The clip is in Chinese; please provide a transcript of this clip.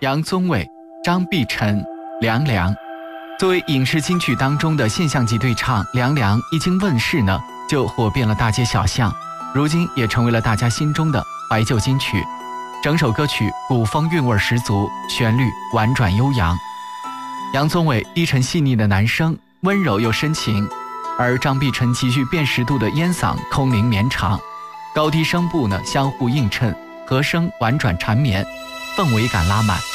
杨宗纬、张碧晨、凉凉。作为影视金曲当中的现象级对唱，凉凉一经问世呢，就火遍了大街小巷，如今也成为了大家心中的怀旧金曲。整首歌曲古风韵味十足，旋律婉转悠扬。杨宗纬低沉细腻的男声，温柔又深情，而张碧晨极具辨识度的烟嗓空灵绵长，高低声部呢相互映衬，和声婉转缠绵，氛围感拉满。